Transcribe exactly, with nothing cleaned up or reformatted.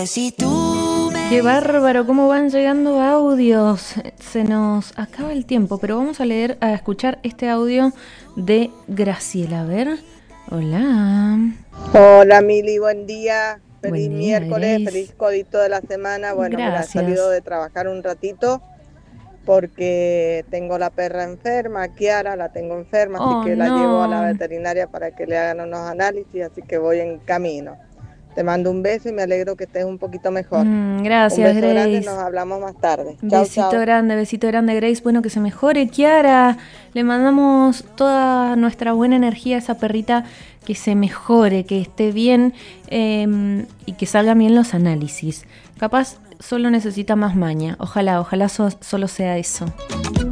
Si tú me... Qué bárbaro, cómo van llegando audios. Se nos acaba el tiempo, pero vamos a leer, a escuchar este audio de Graciela. A ver, hola. Hola Mili, buen día. Feliz Buen día, miércoles, Grace. feliz codito de la semana. Bueno, mira, he salido Gracias. de trabajar un ratito porque tengo la perra enferma, Kiara, la tengo enferma, así Oh, que la llevo a la no. veterinaria para que le hagan unos análisis, así que voy en camino. Te mando un beso y me alegro que estés un poquito mejor. Mm, Un gracias, beso grande, nos Grace. hablamos más tarde. Chao, Besito chao. grande, besito grande, Grace. Bueno, que se mejore, Kiara. Le mandamos toda nuestra buena energía a esa perrita, que se mejore, que esté bien eh, y que salgan bien los análisis. Capaz solo necesita más maña. Ojalá, ojalá so- solo sea eso.